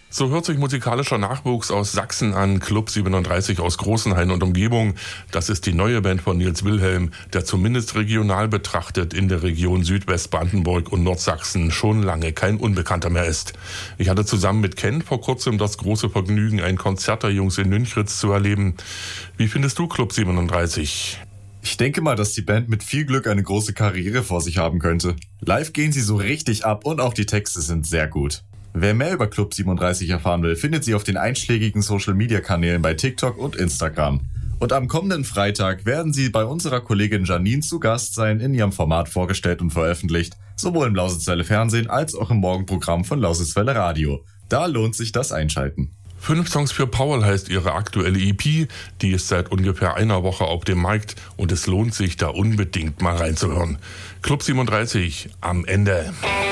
So hört sich musikalischer Nachwuchs aus Sachsen an, Club 37 aus Großenhain und Umgebung. Das ist die neue Band von Nils Wilhelm, der zumindest regional betrachtet in der Region Südwestbrandenburg und Nordsachsen schon lange kein Unbekannter mehr ist. Ich hatte zusammen mit Ken vor kurzem das große Vergnügen, ein Konzert der Jungs in Nünchritz zu erleben. Wie findest du Club 37? Ich denke mal, dass die Band mit viel Glück eine große Karriere vor sich haben könnte. Live gehen sie so richtig ab und auch die Texte sind sehr gut. Wer mehr über Club 37 erfahren will, findet sie auf den einschlägigen Social-Media-Kanälen bei TikTok und Instagram. Und am kommenden Freitag werden sie bei unserer Kollegin Janine zu Gast sein, in ihrem Format vorgestellt und veröffentlicht, sowohl im Lausitzwelle Fernsehen als auch im Morgenprogramm von Lausitzwelle Radio. Da lohnt sich das Einschalten. 5 Songs für Paul heißt ihre aktuelle EP, die ist seit ungefähr einer Woche auf dem Markt und es lohnt sich, da unbedingt mal reinzuhören. Club 37 am Ende.